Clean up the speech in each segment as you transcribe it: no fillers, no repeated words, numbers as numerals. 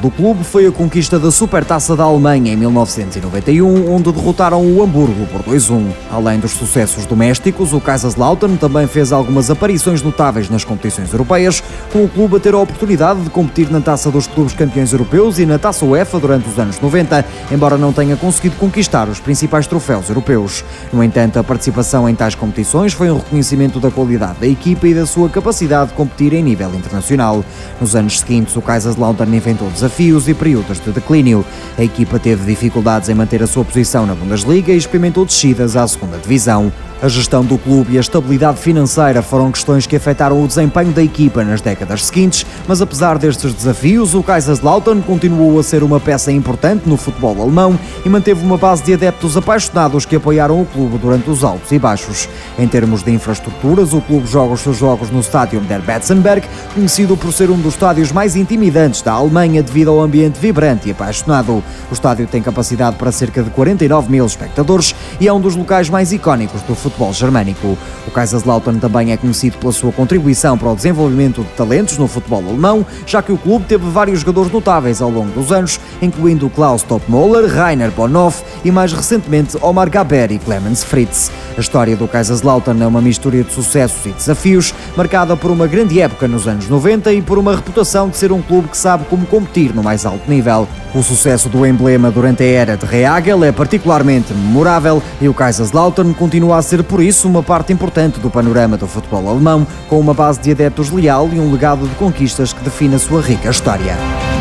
do clube foi a conquista da Supertaça da Alemanha em 1991, onde derrotaram o Hamburgo por 2-1. Além dos sucessos domésticos, o Kaiserslautern também fez algumas aparições notáveis nas competições europeias, com o clube a ter a oportunidade de competir na Taça dos Clubes Campeões Europeus e na Taça UEFA durante os anos 90, embora não tenha conseguido conquistar os principais troféus europeus. No entanto, a participação em tais competições foi um reconhecimento da qualidade da equipa e da sua capacidade de competir em nível internacional. Nos anos seguintes, o Kaiserslautern enfrentou desafios e períodos de declínio. A equipa teve dificuldades em manter a sua posição na Bundesliga e experimentou descidas à segunda divisão. A gestão do clube e a estabilidade financeira foram questões que afetaram o desempenho da equipa nas décadas seguintes, mas apesar destes desafios, o Kaiserslautern continuou a ser uma peça importante no futebol alemão e manteve uma base de adeptos apaixonados que apoiaram o clube durante os altos e baixos. Em termos de infraestruturas, o clube joga os seus jogos no Stadion der Betzenberg, conhecido por ser um dos estádios mais intimidantes da Alemanha devido ao ambiente vibrante e apaixonado. O estádio tem capacidade para cerca de 49 mil espectadores e é um dos locais mais icónicos do futebol germânico. O Kaiserslautern também é conhecido pela sua contribuição para o desenvolvimento de talentos no futebol alemão, já que o clube teve vários jogadores notáveis ao longo dos anos, incluindo Klaus Toppmöller, Rainer Bonhoff e mais recentemente Omar Gaber e Clemens Fritz. A história do Kaiserslautern é uma mistura de sucessos e desafios, marcada por uma grande época nos anos 90 e por uma reputação de ser um clube que sabe como competir no mais alto nível. O sucesso do emblema durante a era de Rehagel é particularmente memorável e o Kaiserslautern continua a ser por isso uma parte importante do panorama do futebol alemão, com uma base de adeptos leal e um legado de conquistas que define a sua rica história.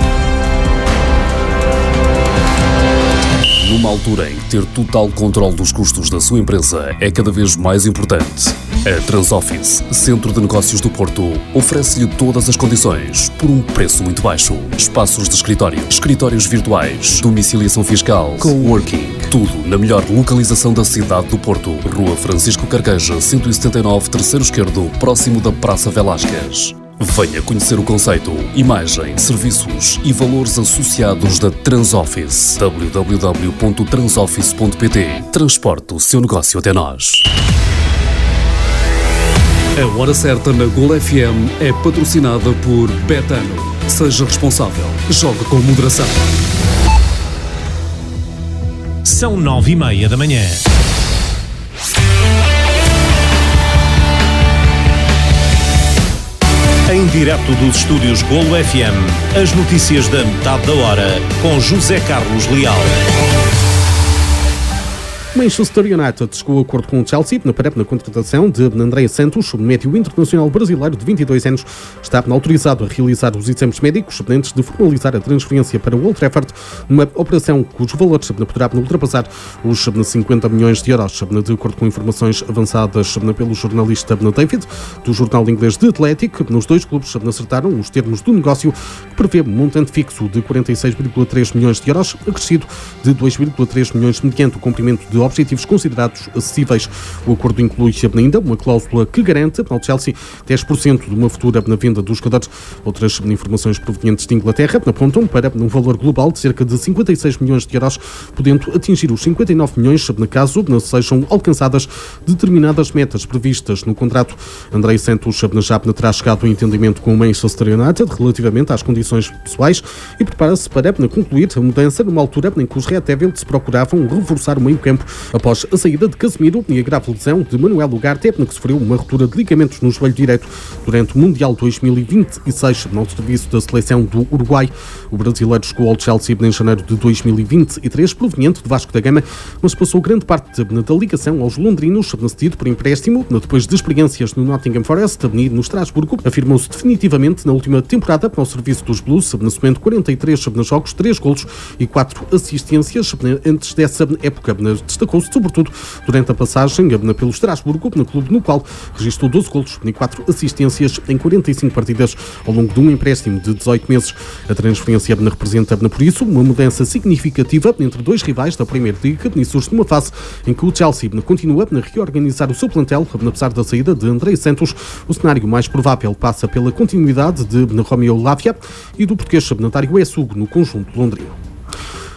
Numa altura em que ter total controle dos custos da sua empresa é cada vez mais importante, a Transoffice, Centro de Negócios do Porto, oferece-lhe todas as condições por um preço muito baixo. Espaços de escritório, escritórios virtuais, domiciliação fiscal, coworking, tudo na melhor localização da cidade do Porto. Rua Francisco Carqueja, 179, terceiro esquerdo, próximo da Praça Velásquez. Venha conhecer o conceito, imagem, serviços e valores associados da Transoffice. www.transoffice.pt. Transporte o seu negócio até nós. A Hora Certa na Gol FM é patrocinada por Betano. Seja responsável. Jogue com moderação. São 9h30 da manhã. Em direto dos estúdios Golo FM, as notícias da metade da hora, com José Carlos Leal. Manchester United chegou a acordo com o Chelsea para a contratação de André Santos, o médio internacional brasileiro de 22 anos. Está autorizado a realizar os exames médicos antes de formalizar a transferência para o Old Trafford, uma operação cujos valores poderá ultrapassar os 50 milhões de euros. De acordo com informações avançadas pelo jornalista David, do jornal inglês The Athletic, os dois clubes acertaram os termos do negócio, que prevê um montante fixo de 46,3 milhões de euros, acrescido de 2,3 milhões mediante o cumprimento de objetivos considerados acessíveis. O acordo inclui ainda uma cláusula que garante ao Chelsea 10% de uma futura na venda dos jogadores. Outras informações provenientes de Inglaterra apontam para um valor global de cerca de 56 milhões de euros, podendo atingir os 59 milhões caso sejam alcançadas determinadas metas previstas no contrato. André Santos já terá chegado a entendimento com o Manchester United relativamente às condições pessoais e prepara-se para concluir a mudança numa altura em que os Red Devils procuravam reforçar o meio-campo após a saída de Casemiro e a grave lesão de Manuel Ugarte, que sofreu uma ruptura de ligamentos no joelho direito durante o Mundial 2026 no serviço da seleção do Uruguai. O brasileiro chegou ao Chelsea em janeiro de 2023, proveniente de Vasco da Gama, mas passou grande parte da ligação aos londrinos, cedido por empréstimo, depois de experiências no Nottingham Forest e no Estrasburgo. Afirmou-se definitivamente na última temporada ao serviço dos Blues, somando 43 jogos, 3 golos e 4 assistências. Antes dessa época, destacou-se sobretudo durante a passagem pelo Estrasburgo, no clube no qual registrou 12 golos e 4 assistências em 45 partidas ao longo de um empréstimo de 18 meses. A transferência representa, por isso, uma mudança significativa entre dois rivais da Premier League e surge numa fase em que o Chelsea continua a reorganizar o seu plantel, apesar da saída de André Santos. O cenário mais provável passa pela continuidade de Romeo Lavia e do português Natário Essugo no conjunto londrino.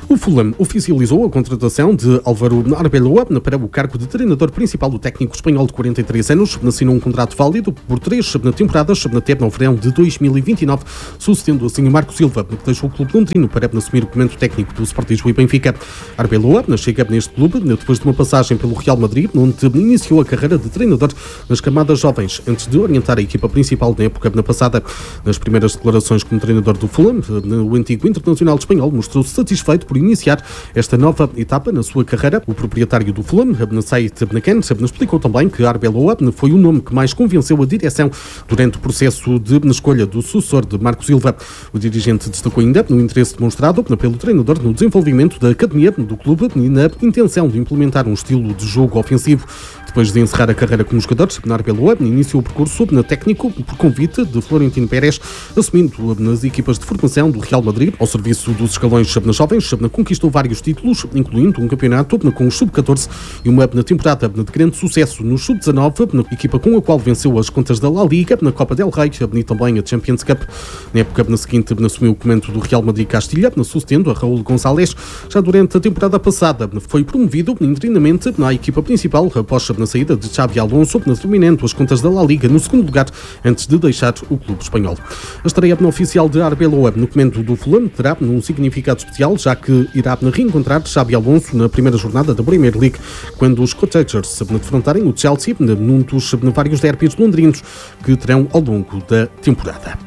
O Fulham oficializou a contratação de Álvaro Arbeloa para o cargo de treinador principal do técnico espanhol de 43 anos. Assinou um contrato válido por 3 temporadas até no verão de 2029, sucedendo assim Marco Silva, que deixou o clube londrino para assumir o comando técnico do Sporting Lisboa e Benfica. Arbeloa chega neste clube depois de uma passagem pelo Real Madrid, onde iniciou a carreira de treinador nas camadas jovens, antes de orientar a equipa principal na época passada. Nas primeiras declarações como treinador do Fulham, o antigo internacional espanhol mostrou-se satisfeito por iniciar esta nova etapa na sua carreira. O proprietário do Fulham, Said Beneken, explicou também que Arbeloa foi o nome que mais convenceu a direção durante o processo de escolha do sucessor de Marco Silva. O dirigente destacou ainda no interesse demonstrado pelo treinador no desenvolvimento da academia do clube e na intenção de implementar um estilo de jogo ofensivo. Depois de encerrar a carreira como jogador, Arbeloa iniciou o percurso técnico por convite de Florentino Pérez, assumindo nas equipas de formação do Real Madrid. Ao serviço dos escalões jovens, conquistou vários títulos, incluindo um campeonato com o Sub-14 e uma temporada de grande sucesso no Sub-19, na equipa com a qual venceu as contas da La Liga, na Copa del Rey e também a Champions Cup. Na época seguinte, assumiu o comando do Real Madrid Castilha, sucedendo a Raúl González. Já durante a temporada passada, foi promovido interinamente na equipa principal, após a saída de Xabi Alonso, terminando as contas da La Liga no segundo lugar, antes de deixar o clube espanhol. A estreia oficial de Arbeloa no comando do Fulham terá um significado especial, já que irá reencontrar Xabi Alonso na primeira jornada da Premier League, quando os Cottagers se defrontarem o Chelsea num dos vários derbys londrinos que terão ao longo da temporada.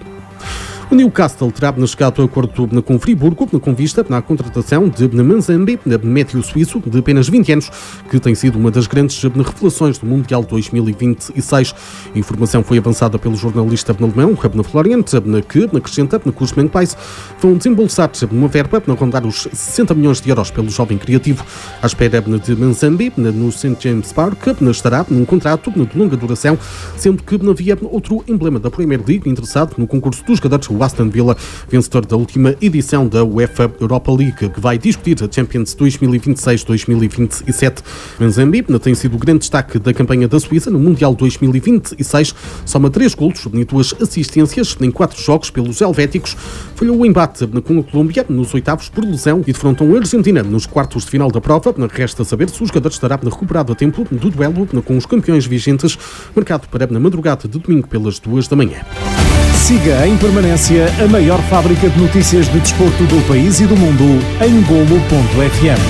O Newcastle terá chegado a acordo com Friburgo com vista à contratação de Manzambi, médio suíço de apenas 20 anos, que tem sido uma das grandes revelações do Mundial 2026. A informação foi avançada pelo jornalista alemão Florian, que acrescenta que os Magpies vão desembolsar uma verba a rondar os 60 milhões de euros pelo jovem criativo. À espera de Manzambi, no St. James Park, estará num contrato de longa duração, sendo que havia outro emblema da Premier League interessado no concurso dos jogadores, o Aston Villa, vencedor da última edição da UEFA Europa League, que vai discutir a Champions 2026-2027. Manzambi tem sido o grande destaque da campanha da Suíça no Mundial 2026, soma 3 golos e 2 assistências em 4 jogos pelos helvéticos. Falhou o embate com a Colômbia nos oitavos por lesão e defrontam a Argentina nos quartos de final da prova. Resta saber se o jogador estará recuperado a tempo do duelo com os campeões vigentes, marcado para na madrugada de domingo pelas 2 da manhã. Siga em permanência a maior fábrica de notícias de desporto do país e do mundo em Golo.fm.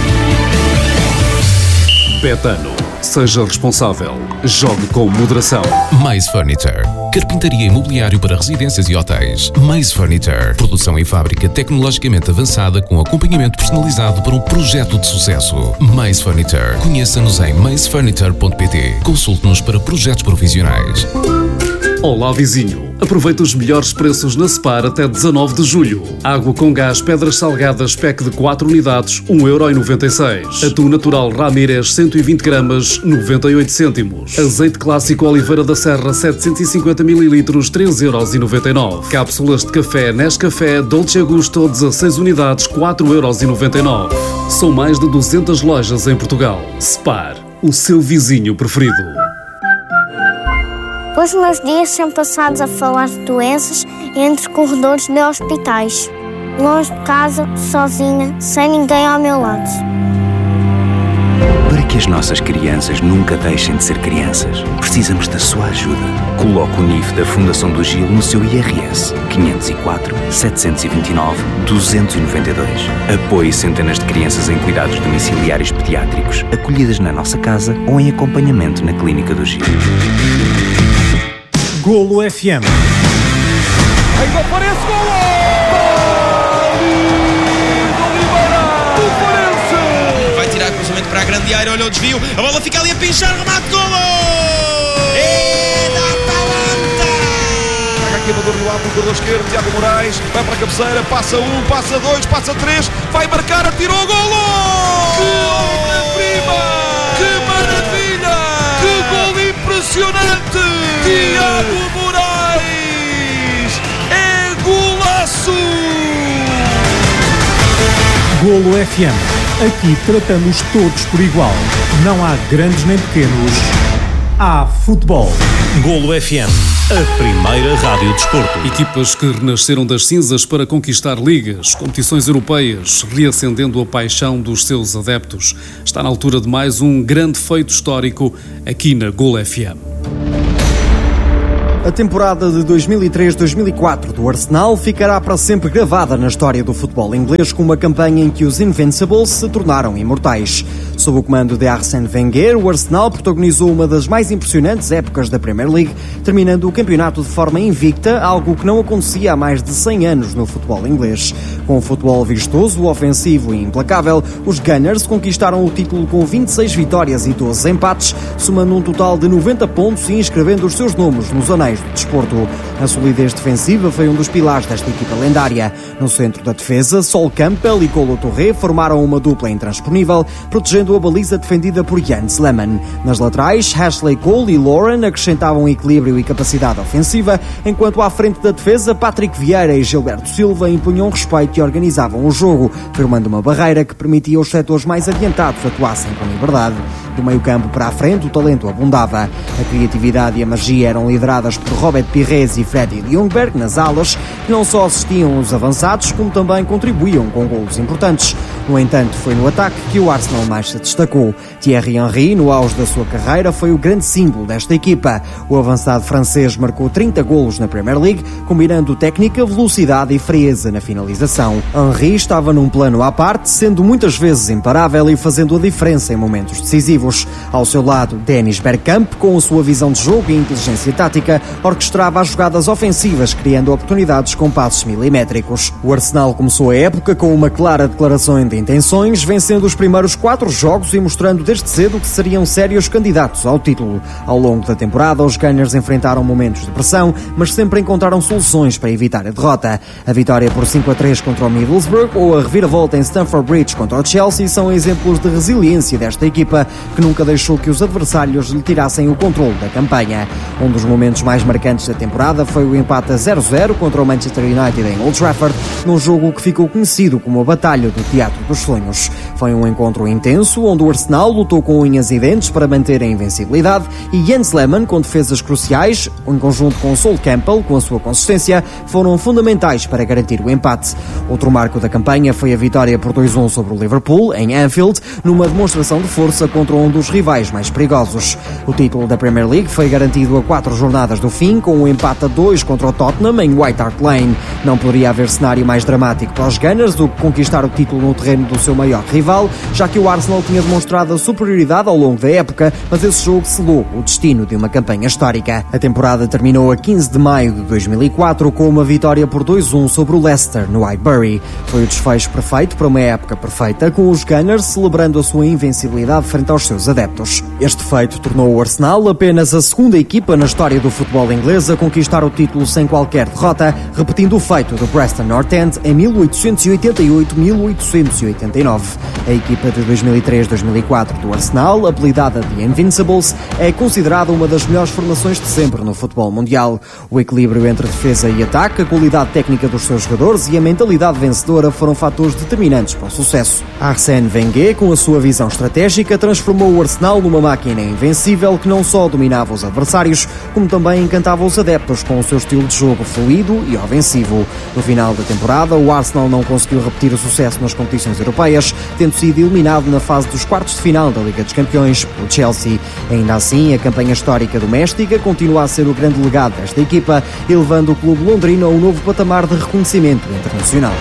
Betano. Seja responsável. Jogue com moderação. Maze Furniture. Carpintaria e mobiliário para residências e hotéis. Maze Furniture. Produção em fábrica tecnologicamente avançada com acompanhamento personalizado para um projeto de sucesso. Maze Furniture. Conheça-nos em mazefurniture.pt. Consulte-nos para projetos profissionais. Olá, vizinho. Aproveita os melhores preços na Spar até 19 de julho. Água com gás Pedras Salgadas pack de 4 unidades, 1,96€. Atum natural Ramírez 120 gramas, 98 cêntimos. Azeite clássico Oliveira da Serra 750 ml, 3,99€. Cápsulas de café Nescafé Dolce Gusto 16 unidades, 4,99€. São mais de 200 lojas em Portugal. Spar, o seu vizinho preferido. Os meus dias são passados a falar de doenças entre corredores de hospitais. Longe de casa, sozinha, sem ninguém ao meu lado. Para que as nossas crianças nunca deixem de ser crianças, precisamos da sua ajuda. Coloque o NIF da Fundação do Gil no seu IRS 504 729 292. Apoie centenas de crianças em cuidados domiciliários pediátricos, acolhidas na nossa casa ou em acompanhamento na Clínica do Gil. Golo FM. Ainda aparece golo! Do Farense! Vai tirar cruzamento para a grande área, olha o desvio, a bola fica ali a pinchar, remate, golo! É da Atalanta! Aqui Amador no alto, corredor esquerdo, Tiago Moraes, vai para a cabeceira, passa 1, passa 2, passa 3, vai marcar, atirou o golo! Que obra-prima! Que maravilha! Que golo impressionante! Tiago Moraes! É golaço! Golo FM. Aqui tratamos todos por igual. Não há grandes nem pequenos, há futebol. Golo FM, a primeira rádio desporto. Equipas que renasceram das cinzas para conquistar ligas, competições europeias, reacendendo a paixão dos seus adeptos. Está na altura de mais um grande feito histórico aqui na Golo FM. A temporada de 2003-2004 do Arsenal ficará para sempre gravada na história do futebol inglês com uma campanha em que os Invincibles se tornaram imortais. Sob o comando de Arsène Wenger, o Arsenal protagonizou uma das mais impressionantes épocas da Premier League, terminando o campeonato de forma invicta, algo que não acontecia há mais de 100 anos no futebol inglês. Com um futebol vistoso, ofensivo e implacável, os Gunners conquistaram o título com 26 vitórias e 12 empates, somando um total de 90 pontos e inscrevendo os seus nomes nos anéis do desporto. A solidez defensiva foi um dos pilares desta equipa lendária. No centro da defesa, Sol Campbell e Kolo Touré formaram uma dupla intransponível, protegendo a baliza defendida por Jens Lehmann. Nas laterais, Ashley Cole e Lauren acrescentavam equilíbrio e capacidade ofensiva, enquanto à frente da defesa, Patrick Vieira e Gilberto Silva impunham respeito e organizavam o jogo, formando uma barreira que permitia aos setores mais adiantados atuassem com liberdade. Do meio-campo para a frente, o talento abundava. A criatividade e a magia eram lideradas por Robert Pires e Freddy Ljungberg nas alas, que não só assistiam os avançados, como também contribuíam com golos importantes. No entanto, foi no ataque que o Arsenal mais se destacou. Thierry Henry, no auge da sua carreira, foi o grande símbolo desta equipa. O avançado francês marcou 30 golos na Premier League, combinando técnica, velocidade e frieza na finalização. Henry estava num plano à parte, sendo muitas vezes imparável e fazendo a diferença em momentos decisivos. Ao seu lado, Dennis Bergkamp, com a sua visão de jogo e inteligência tática, orquestrava as jogadas ofensivas, criando oportunidades com passos milimétricos. O Arsenal começou a época com uma clara declaração de intenções, vencendo os primeiros 4 jogos e mostrando desde cedo que seriam sérios candidatos ao título. Ao longo da temporada, os Gunners enfrentaram momentos de pressão, mas sempre encontraram soluções para evitar a derrota. A vitória por 5-3 contra o Middlesbrough ou a reviravolta em Stamford Bridge contra o Chelsea são exemplos de resiliência desta equipa, que nunca deixou que os adversários lhe tirassem o controle da campanha. Um dos momentos mais marcantes da temporada foi o empate a 0-0 contra o Manchester United em Old Trafford, num jogo que ficou conhecido como a Batalha do Teatro dos Sonhos. Foi um encontro intenso, onde o Arsenal lutou com unhas e dentes para manter a invencibilidade e Jens Lehmann, com defesas cruciais, em conjunto com Sol Campbell, com a sua consistência, foram fundamentais para garantir o empate. Outro marco da campanha foi a vitória por 2-1 sobre o Liverpool, em Anfield, numa demonstração de força contra um dos rivais mais perigosos. O título da Premier League foi garantido a 4 jornadas do fim, com um empate a 2 contra o Tottenham em White Hart Lane. Não poderia haver cenário mais dramático para os Gunners do que conquistar o título no terreno do seu maior rival, já que o Arsenal tinha demonstrado a superioridade ao longo da época, mas esse jogo selou o destino de uma campanha histórica. A temporada terminou a 15 de maio de 2004 com uma vitória por 2-1 sobre o Leicester no Highbury. Foi o desfecho perfeito para uma época perfeita, com os Gunners celebrando a sua invencibilidade frente aos seus adeptos. Este feito tornou o Arsenal apenas a segunda equipa na história do futebol inglês a conquistar o título sem qualquer derrota, repetindo o feito do Preston North End em 1888-1889. A equipa de 2003-2004 do Arsenal, apelidada de Invincibles, é considerada uma das melhores formações de sempre no futebol mundial. O equilíbrio entre defesa e ataque, a qualidade técnica dos seus jogadores e a mentalidade vencedora foram fatores determinantes para o sucesso. Arsène Wenger, com a sua visão estratégica, transformou o Arsenal numa máquina invencível que não só dominava os adversários, como também encantava os adeptos com o seu estilo de jogo fluido e ofensivo. No final da temporada, o Arsenal não conseguiu repetir o sucesso nas competições europeias, tendo sido eliminado na fase dos quartos de final da Liga dos Campeões pelo Chelsea. Ainda assim, a campanha histórica doméstica continua a ser o grande legado desta equipa, elevando o clube londrino a um novo patamar de reconhecimento internacional.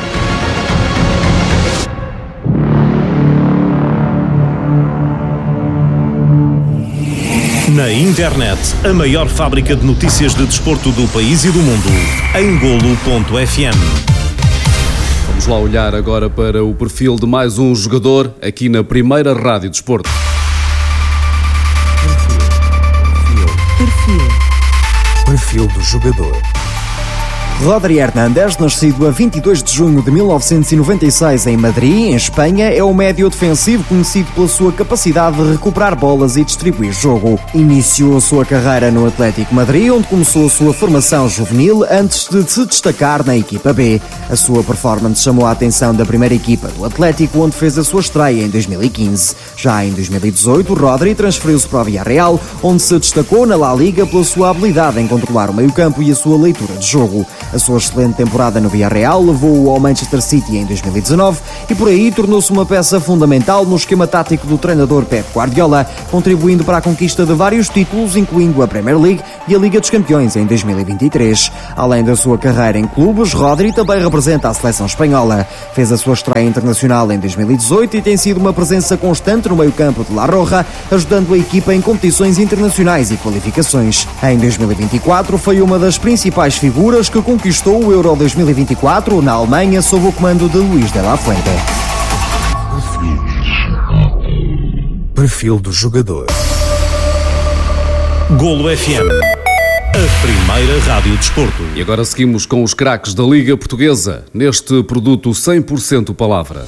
Na internet, a maior fábrica de notícias de desporto do país e do mundo, em golo.fm. Vamos lá olhar agora para o perfil de mais um jogador aqui na primeira Rádio Desporto. Perfil do jogador. Rodri Hernández, nascido a 22 de junho de 1996 em Madrid, em Espanha, é um médio defensivo conhecido pela sua capacidade de recuperar bolas e distribuir jogo. Iniciou a sua carreira no Atlético Madrid, onde começou a sua formação juvenil antes de se destacar na equipa B. A sua performance chamou a atenção da primeira equipa do Atlético, onde fez a sua estreia em 2015. Já em 2018, Rodri transferiu-se para o Villarreal, onde se destacou na La Liga pela sua habilidade em controlar o meio-campo e a sua leitura de jogo. A sua excelente temporada no Villarreal levou-o ao Manchester City em 2019 e por aí tornou-se uma peça fundamental no esquema tático do treinador Pep Guardiola, contribuindo para a conquista de vários títulos, incluindo a Premier League e a Liga dos Campeões em 2023. Além da sua carreira em clubes, Rodri também representa a seleção espanhola. Fez a sua estreia internacional em 2018 e tem sido uma presença constante no meio-campo de La Roja, ajudando a equipa em competições internacionais e qualificações. Em 2024 foi uma das principais figuras que conquistou o Euro 2024 na Alemanha sob o comando de Luís de la Fuente. Perfil do jogador. Golo FM, a primeira rádio desporto. E agora seguimos com os craques da Liga Portuguesa, neste produto 100% palavra.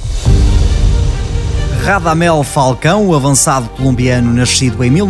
Radamel Falcão, o avançado colombiano nascido em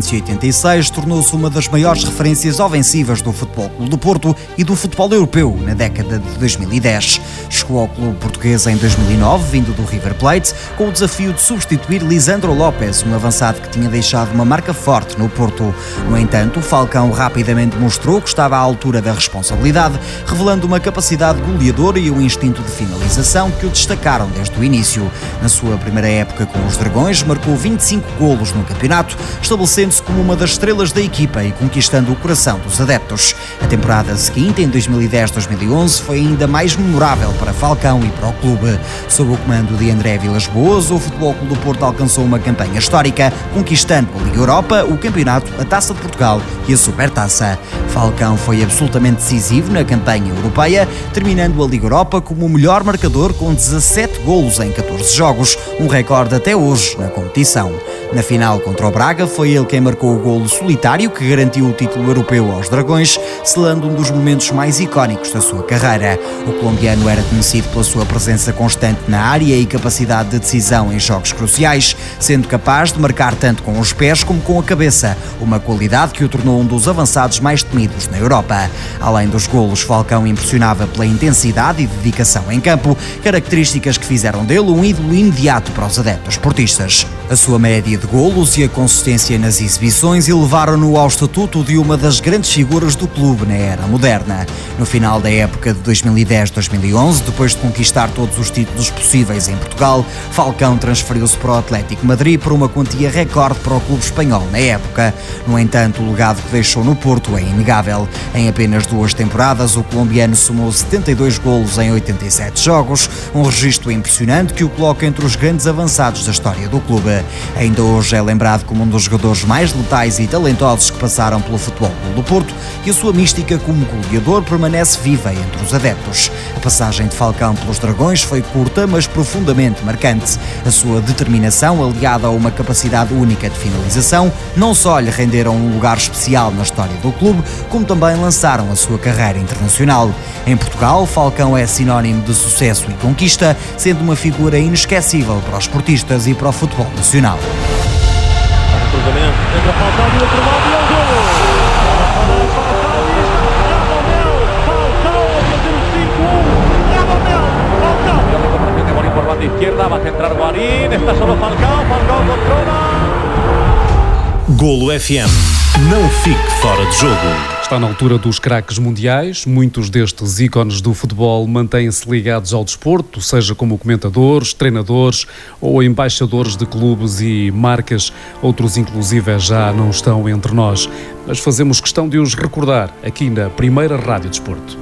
1986, tornou-se uma das maiores referências ofensivas do Futebol Clube do Porto e do futebol europeu na década de 2010. Chegou ao clube português em 2009, vindo do River Plate, com o desafio de substituir Lisandro Lopes, um avançado que tinha deixado uma marca forte no Porto. No entanto, Falcão rapidamente mostrou que estava à altura da responsabilidade, revelando uma capacidade goleadora e um instinto de finalização que o destacaram desde o início. Na sua primeira época com os Dragões, marcou 25 golos no campeonato, estabelecendo-se como uma das estrelas da equipa e conquistando o coração dos adeptos. A temporada seguinte, em 2010-2011, foi ainda mais memorável para Falcão e para o clube. Sob o comando de André Vilas-Boas, o Futebol Clube do Porto alcançou uma campanha histórica, conquistando a Liga Europa, o Campeonato, a Taça de Portugal e a Supertaça. Falcão foi absolutamente decisivo na campanha europeia, terminando a Liga Europa como o melhor marcador com 17 golos em 14 jogos, um recorde até hoje na competição. Na final contra o Braga, foi ele quem marcou o golo solitário que garantiu o título europeu aos Dragões, selando um dos momentos mais icónicos da sua carreira. O colombiano era conhecido pela sua presença constante na área e capacidade de decisão em jogos cruciais, sendo capaz de marcar tanto com os pés como com a cabeça, uma qualidade que o tornou um dos avançados mais temidos na Europa. Além dos golos, Falcão impressionava pela intensidade e dedicação em campo, características que fizeram dele um ídolo imediato para os adeptos portistas. A sua média de golos e a consistência nas exibições elevaram-no ao estatuto de uma das grandes figuras do clube na era moderna. No final da época de 2010-2011, depois de conquistar todos os títulos possíveis em Portugal, Falcão transferiu-se para o Atlético Madrid por uma quantia recorde para o clube espanhol na época. No entanto, o legado que deixou no Porto é inegável. Em apenas 2 temporadas, o colombiano somou 72 golos em 87 jogos, um registro impressionante que o coloca entre os grandes avançados da história do clube. Ainda hoje é lembrado como um dos jogadores mais letais e talentosos que passaram pelo Futebol Clube do Porto e a sua mística como goleador permanece viva entre os adeptos. A passagem de Falcão pelos Dragões foi curta, mas profundamente marcante. A sua determinação, aliada a uma capacidade única de finalização, não só lhe renderam um lugar especial na história do clube, como também lançaram a sua carreira internacional. Em Portugal, Falcão é sinónimo de sucesso e conquista, sendo uma figura inesquecível para os portistas e para o futebol nacional. Entra Falcão do outro lado e é o golo! Falcão a fazer o 5-1! Falcão! Reparte Guarín por banda izquierda, va a centrar Guarín, está solo Falcão controla! Golo FM, não fique fora de jogo. Está na altura dos craques mundiais. Muitos destes ícones do futebol mantêm-se ligados ao desporto, seja como comentadores, treinadores ou embaixadores de clubes e marcas. Outros, inclusive, já não estão entre nós. Mas fazemos questão de os recordar aqui na primeira Rádio Desporto.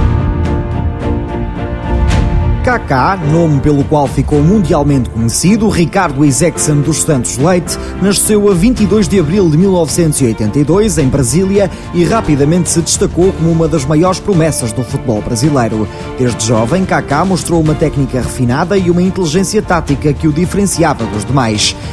Kaká, nome pelo qual ficou mundialmente conhecido, Ricardo Isaacson dos Santos Leite, nasceu a 22 de abril de 1982 em Brasília e rapidamente se destacou como uma das maiores promessas do futebol brasileiro. Desde jovem, Kaká mostrou uma técnica refinada e uma inteligência tática que o diferenciava dos demais.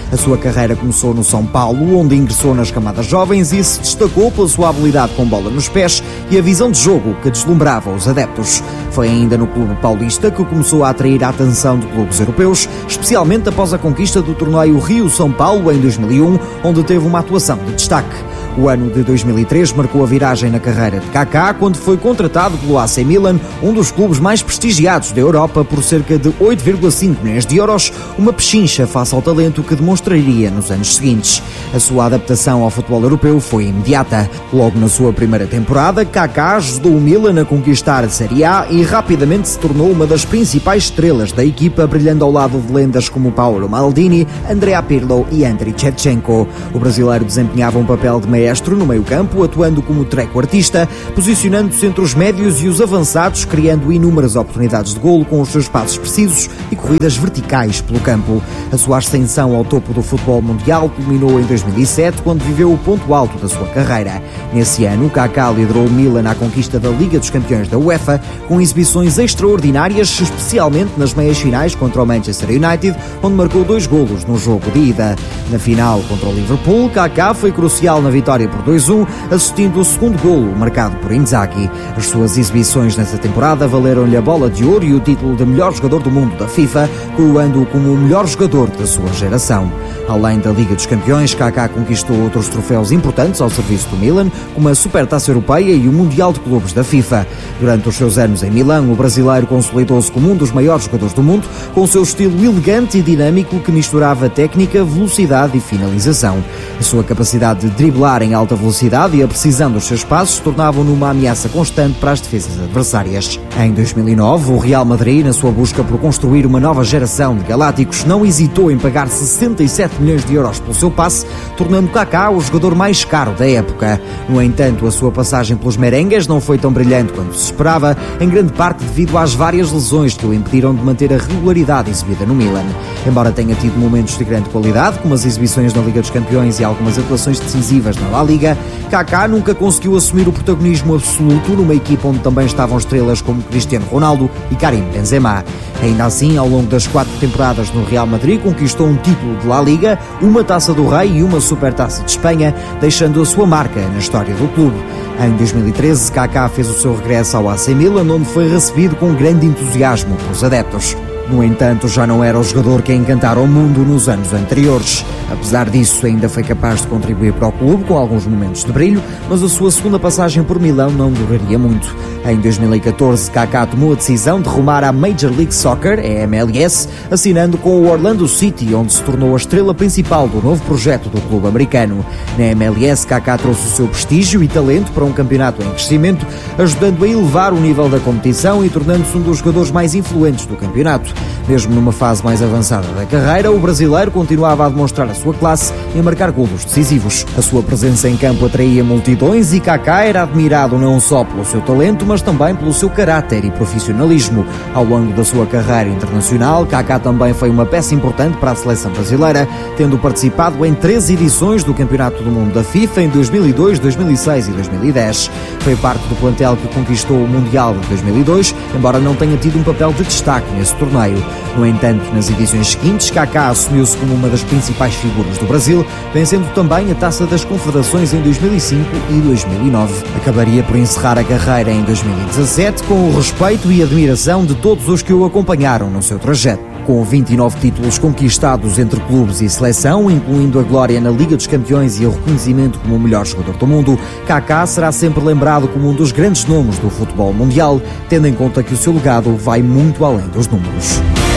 A sua carreira começou no São Paulo, onde ingressou nas camadas jovens e se destacou pela sua habilidade com bola nos pés e a visão de jogo que deslumbrava os adeptos. Foi ainda no clube paulista que começou a atrair a atenção de clubes europeus, especialmente após a conquista do torneio Rio-São Paulo em 2001, onde teve uma atuação de destaque. O ano de 2003 marcou a viragem na carreira de Kaká, quando foi contratado pelo AC Milan, um dos clubes mais prestigiados da Europa, por cerca de 8,5 milhões de euros, uma pechincha face ao talento que demonstraria nos anos seguintes. A sua adaptação ao futebol europeu foi imediata. Logo na sua primeira temporada, Kaká ajudou o Milan a conquistar a Série A e rapidamente se tornou uma das principais estrelas da equipa, brilhando ao lado de lendas como Paolo Maldini, Andrea Pirlo e Andriy Shevchenko. O brasileiro desempenhava um papel de maestro no meio-campo, atuando como treco-artista, posicionando-se entre os médios e os avançados, criando inúmeras oportunidades de golo com os seus passos precisos e corridas verticais pelo campo. A sua ascensão ao topo do futebol mundial culminou em 2007, quando viveu o ponto alto da sua carreira. Nesse ano, Kaká liderou o Milan à conquista da Liga dos Campeões da UEFA, com exibições extraordinárias, especialmente nas meias-finais contra o Manchester United, onde marcou 2 golos no jogo de ida. Na final contra o Liverpool, Kaká foi crucial na vitória por 2-1, assistindo o segundo golo marcado por Inzaghi. As suas exibições nessa temporada valeram-lhe a bola de ouro e o título de melhor jogador do mundo da FIFA, coroando-o como o melhor jogador da sua geração. Além da Liga dos Campeões, Kaká conquistou outros troféus importantes ao serviço do Milan, como a Supertaça Europeia e o Mundial de Clubes da FIFA. Durante os seus anos em Milão, o brasileiro consolidou-se como um dos maiores jogadores do mundo, com o seu estilo elegante e dinâmico que misturava técnica, velocidade e finalização. A sua capacidade de driblar em alta velocidade e a precisão dos seus passos tornavam-no uma ameaça constante para as defesas adversárias. Em 2009, o Real Madrid, na sua busca por construir uma nova geração de galácticos, não hesitou em pagar 67 milhões de euros pelo seu passe, tornando Kaká o jogador mais caro da época. No entanto, a sua passagem pelos merengues não foi tão brilhante quanto se esperava, em grande parte devido às várias lesões que o impediram de manter a regularidade exibida no Milan. Embora tenha tido momentos de grande qualidade, como as exibições na Liga dos Campeões e algumas atuações decisivas na La Liga, Kaká nunca conseguiu assumir o protagonismo absoluto numa equipa onde também estavam estrelas como Cristiano Ronaldo e Karim Benzema. Ainda assim, ao longo das 4 temporadas no Real Madrid, conquistou um título de La Liga, uma Taça do Rei e uma Supertaça de Espanha, deixando a sua marca na história do clube. Em 2013, Kaká fez o seu regresso ao AC Milan, onde foi recebido com grande entusiasmo pelos adeptos. No entanto, já não era o jogador que encantara o mundo nos anos anteriores. Apesar disso, ainda foi capaz de contribuir para o clube com alguns momentos de brilho, mas a sua segunda passagem por Milão não duraria muito. Em 2014, Kaká tomou a decisão de rumar à Major League Soccer, a MLS, assinando com o Orlando City, onde se tornou a estrela principal do novo projeto do clube americano. Na MLS, Kaká trouxe o seu prestígio e talento para um campeonato em crescimento, ajudando a elevar o nível da competição e tornando-se um dos jogadores mais influentes do campeonato. Mesmo numa fase mais avançada da carreira, o brasileiro continuava a demonstrar a sua classe e a marcar golos decisivos. A sua presença em campo atraía multidões e Kaká era admirado não só pelo seu talento, mas também pelo seu caráter e profissionalismo. Ao longo da sua carreira internacional, Kaká também foi uma peça importante para a seleção brasileira, tendo participado em 13 edições do Campeonato do Mundo da FIFA em 2002, 2006 e 2010. Foi parte do plantel que conquistou o Mundial de 2002, embora não tenha tido um papel de destaque nesse torneio. No entanto, nas edições seguintes, Kaká assumiu-se como uma das principais figuras do Brasil, vencendo também a Taça das Confederações em 2005 e 2009. Acabaria por encerrar a carreira em 2017 com o respeito e admiração de todos os que o acompanharam no seu trajeto. Com 29 títulos conquistados entre clubes e seleção, incluindo a glória na Liga dos Campeões e o reconhecimento como o melhor jogador do mundo, Kaká será sempre lembrado como um dos grandes nomes do futebol mundial, tendo em conta que o seu legado vai muito além dos números.